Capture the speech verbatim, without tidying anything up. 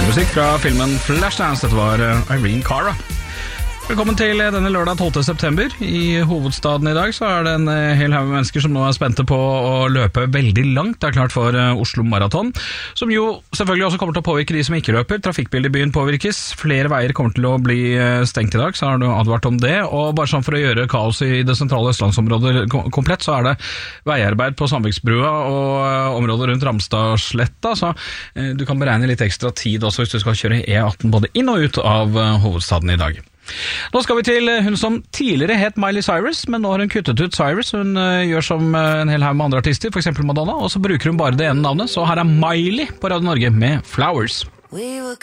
musikk fra filmen Flashdance. Dette var Irene Cara. Velkommen til denne lørdag tolvte september. I hovedstaden i dag så er det en hel haug med mennesker som nå er spente på å løpe veldig langt. Det er klart for Oslo Maraton, som jo selvfølgelig også kommer til å påvirke de som ikke løper. Trafikkbildet i byen påvirkes. Flere veier kommer til å bli stengt i dag, så har du advart om det. Og bare sånn for å gjøre kaos i det sentrale østlandsområdet komplett, så er det veiarbeid på Sandviksbrua og området rundt Ramstadsletta, så du kan beregne litt ekstra tid også hvis du skal kjøre E atten både inn og ut av hovedstaden i dag. Nå skal vi til hun som tidligere het Miley Cyrus, men nå har hun kuttet ut Cyrus. Hun uh, gjør som uh, en hel haug med andre artister, for eksempel Madonna, og så bruker hun bare det ene navnet. Så her er Miley på Radio Norge med Flowers.